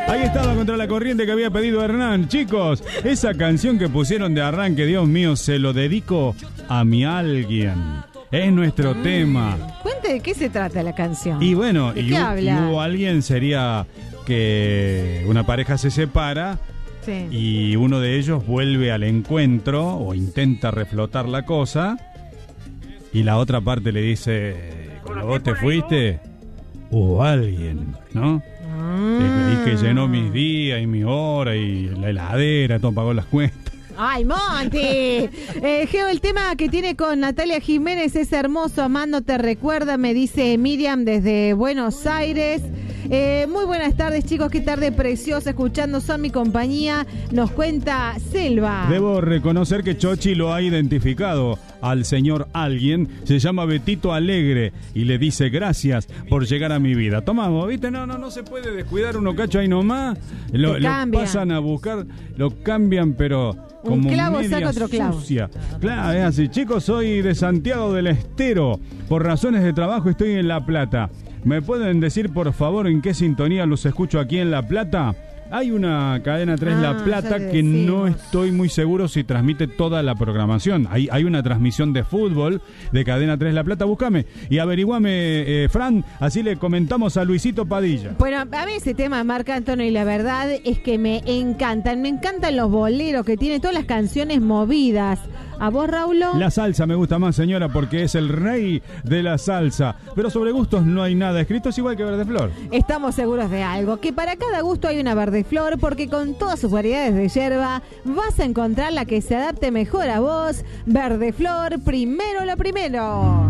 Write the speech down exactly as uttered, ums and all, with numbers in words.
Ahí estaba Contra la Corriente que había pedido Hernán. Chicos, esa canción que pusieron de arranque, Dios mío, se lo dedico a mi alguien. Es nuestro mm. tema. Cuente de qué se trata la canción. Y bueno, ¿de y, qué un, habla? y hubo alguien, sería que una pareja se separa sí. y uno de ellos vuelve al encuentro o intenta reflotar la cosa y la otra parte le dice, cuando vos te fuiste, hubo alguien, ¿no? Mm. Y que llenó mis días y mis horas y la heladera, todo pagó las cuentas. ¡Ay, Monty! Eh, Geo, el tema que tiene con Natalia Jiménez es hermoso. Amando te recuerda, me dice Miriam desde Buenos Aires. Eh, muy buenas tardes, chicos. Qué tarde preciosa escuchando Son Mi Compañía. Nos cuenta Selva. Debo reconocer que Chochi lo ha identificado al señor alguien. Se llama Betito Alegre y le dice gracias por llegar a mi vida. Tomamos, ¿viste? No, no, no se puede descuidar uno cacho ahí nomás. Lo, lo pasan a buscar, lo cambian, pero... como un clavo media saca otro clavo. Sucia. Claro, es así. Chicos, soy de Santiago del Estero. Por razones de trabajo estoy en La Plata. ¿Me pueden decir, por favor, en qué sintonía los escucho aquí en La Plata? Hay una cadena tres ah, La Plata que no estoy muy seguro si transmite toda la programación. Hay, hay una transmisión de fútbol de cadena tres La Plata. Búscame y averiguame, eh, Fran, así le comentamos a Luisito Padilla. Bueno, a mí ese tema, Marc Anthony, y la verdad es que me encantan. Me encantan los boleros que tiene, todas las canciones movidas. ¿A vos, Raulo? La salsa me gusta más, señora, porque es el rey de la salsa. Pero sobre gustos no hay nada escrito, es igual que Verdeflor. Estamos seguros de algo, que para cada gusto hay una Verdeflor, porque con todas sus variedades de yerba vas a encontrar la que se adapte mejor a vos. Verdeflor, primero lo primero.